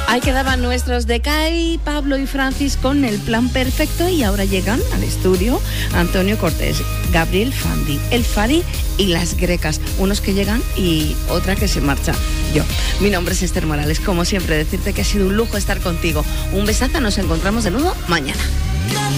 Ahí quedaban nuestros de CAI, Pablo y Francis con el plan perfecto, y ahora llegan al estudio Antonio Cortés, Gabriel Fandi, El Fari y las Grecas, unos que llegan y otra que se marcha. Yo. Mi nombre es Esther Morales, como siempre decirte que ha sido un lujo estar contigo. Un besazo, nos encontramos de nuevo mañana.